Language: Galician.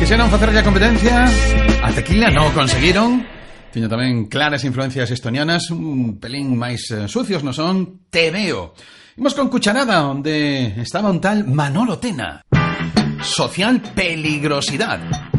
Quixeron facerlle a competencia a Tequila, non o conseguiron. Tiña tamén claras influencias estonianas, un pelín máis sucios, non son? Te veo. Imos con Cucharada, onde estaba un tal Manolo Tena. Social peligrosidad.